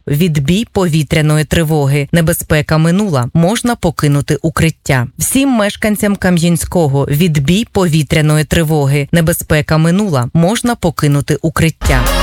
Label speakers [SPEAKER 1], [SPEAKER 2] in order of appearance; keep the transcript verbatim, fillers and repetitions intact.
[SPEAKER 1] Відбій повітряної тривоги. Небезпека минула. Можна покинути укриття. Всім мешканцям Кам'янського. Відбій повітряної тривоги. Небезпека минула. Можна покинути укриття.